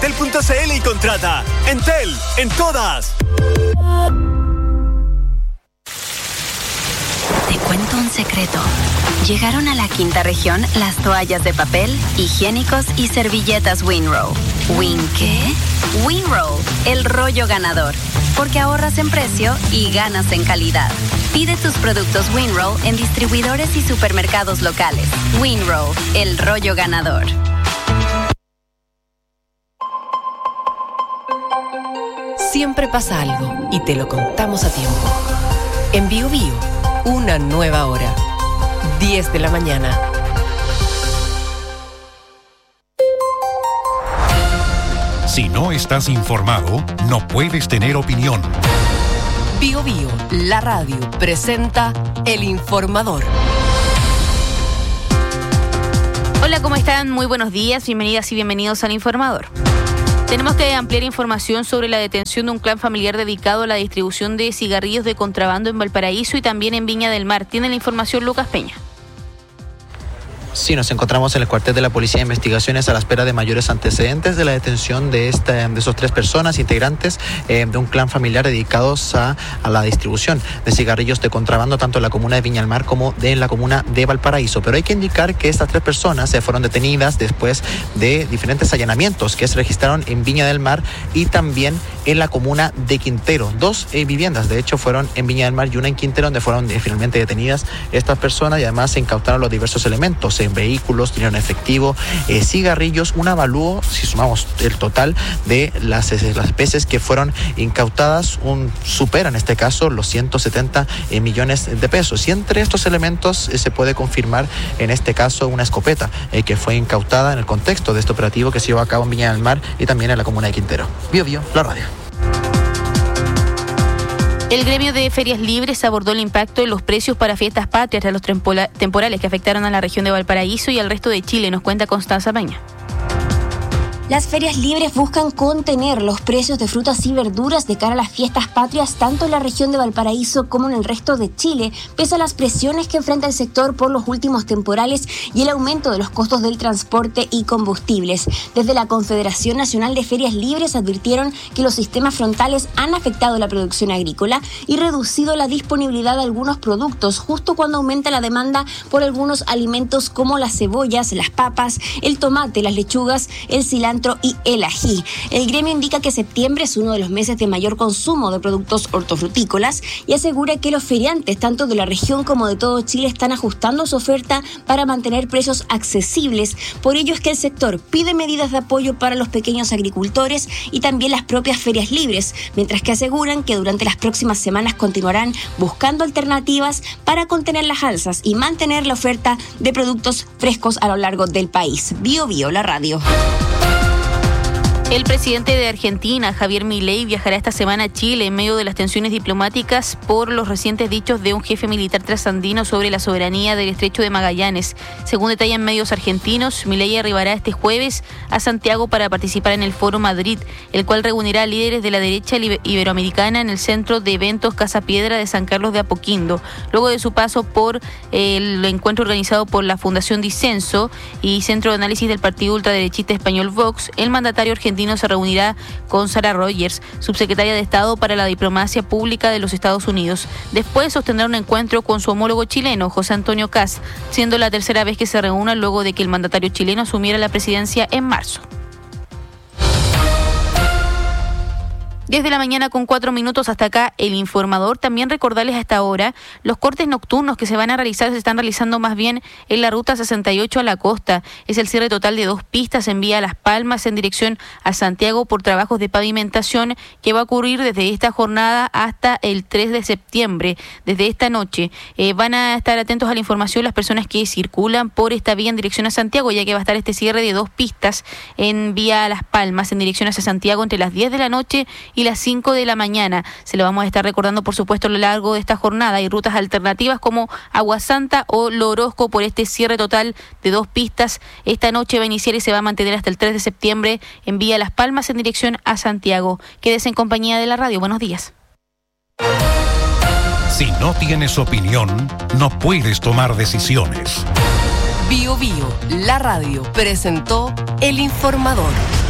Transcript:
Entel.cl y contrata. Entel, en todas. Te cuento un secreto. Llegaron a la quinta región las toallas de papel, higiénicos y servilletas Winrow. ¿Win qué? Winrow, el rollo ganador. Porque ahorras en precio y ganas en calidad. Pide tus productos Winrow en distribuidores y supermercados locales. Winrow, el rollo ganador. Siempre pasa algo y te lo contamos a tiempo. En Bio Bio, una nueva hora. 10 de la mañana. Si no estás informado, no puedes tener opinión. Bio Bio, la radio, presenta El Informador. Hola, ¿cómo están? Muy buenos días, bienvenidas y bienvenidos al Informador. Tenemos que ampliar información sobre la detención de un clan familiar dedicado a la distribución de cigarrillos de contrabando en Valparaíso y también en Viña del Mar. Tiene la información Lucas Peña. Sí, nos encontramos en el cuartel de la Policía de Investigaciones a la espera de mayores antecedentes de la detención de esos 3 personas integrantes de un clan familiar dedicados a la distribución de cigarrillos de contrabando tanto en la comuna de Viña del Mar como en la comuna de Valparaíso. Pero hay que indicar que estas 3 personas se fueron detenidas después de diferentes allanamientos que se registraron en Viña del Mar y también en la comuna de Quintero. 2 viviendas, de hecho, fueron en Viña del Mar y una en Quintero, donde fueron finalmente detenidas estas personas y además se incautaron los diversos elementos. En vehículos, dinero en efectivo, cigarrillos, un avalúo, si sumamos el total de las especies que fueron incautadas, supera en este caso los 170 millones de pesos. Y entre estos elementos se puede confirmar en este caso una escopeta que fue incautada en el contexto de este operativo que se llevó a cabo en Viña del Mar y también en la comuna de Quintero. Bio Bio, la radio. El gremio de ferias libres abordó el impacto en los precios para fiestas patrias de los temporales que afectaron a la región de Valparaíso y al resto de Chile, nos cuenta Constanza Peña. Las ferias libres buscan contener los precios de frutas y verduras de cara a las fiestas patrias tanto en la región de Valparaíso como en el resto de Chile, pese a las presiones que enfrenta el sector por los últimos temporales y el aumento de los costos del transporte y combustibles. Desde la Confederación Nacional de Ferias Libres advirtieron que los sistemas frontales han afectado la producción agrícola y reducido la disponibilidad de algunos productos justo cuando aumenta la demanda por algunos alimentos como las cebollas, las papas, el tomate, las lechugas, el cilantro y el ají. El gremio indica que septiembre es uno de los meses de mayor consumo de productos hortofrutícolas y asegura que los feriantes, tanto de la región como de todo Chile, están ajustando su oferta para mantener precios accesibles. Por ello es que el sector pide medidas de apoyo para los pequeños agricultores y también las propias ferias libres, mientras que aseguran que durante las próximas semanas continuarán buscando alternativas para contener las alzas y mantener la oferta de productos frescos a lo largo del país. Bio Bio, la radio. El presidente de Argentina, Javier Milei, viajará esta semana a Chile en medio de las tensiones diplomáticas por los recientes dichos de un jefe militar trasandino sobre la soberanía del Estrecho de Magallanes. Según detallan medios argentinos, Milei arribará este jueves a Santiago para participar en el Foro Madrid, el cual reunirá a líderes de la derecha iberoamericana en el Centro de Eventos Casa Piedra de San Carlos de Apoquindo. Luego de su paso por el encuentro organizado por la Fundación Disenso y Centro de Análisis del partido ultraderechista español Vox, el mandatario argentino se reunirá con Sarah Rogers, subsecretaria de Estado para la Diplomacia Pública de los Estados Unidos. Después sostendrá un encuentro con su homólogo chileno, José Antonio Kast, siendo la tercera vez que se reúnan luego de que el mandatario chileno asumiera la presidencia en marzo. 10 de la mañana con 4 minutos, hasta acá el Informador. También recordarles a esta hora los cortes nocturnos que se están realizando más bien en la ruta 68 a la costa. Es el cierre total de 2 pistas en vía Las Palmas en dirección a Santiago por trabajos de pavimentación que va a ocurrir desde esta jornada hasta el 3 de septiembre, desde esta noche. Van a estar atentos a la información las personas que circulan por esta vía en dirección a Santiago, ya que va a estar este cierre de 2 pistas en vía Las Palmas en dirección hacia Santiago entre las 10 de la noche y las 5 de la mañana. Se lo vamos a estar recordando, por supuesto, a lo largo de esta jornada. Hay rutas alternativas como Agua Santa o Lorosco por este cierre total de 2 pistas. Esta noche va a iniciar y se va a mantener hasta el 3 de septiembre en vía Las Palmas en dirección a Santiago. Quédese en compañía de la radio. Buenos días. Si no tienes opinión, no puedes tomar decisiones. Bio Bio, la radio, presentó El Informador.